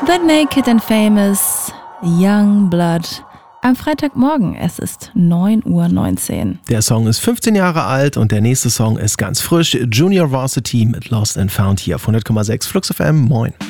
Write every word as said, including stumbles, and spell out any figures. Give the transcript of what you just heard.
The Naked and Famous, Young Blood. Am Freitagmorgen, es ist neun Uhr neunzehn. Der Song ist fünfzehn Jahre alt und der nächste Song ist ganz frisch. Junior Varsity mit Lost and Found hier auf hundert Komma sechs Flux F M. Moin.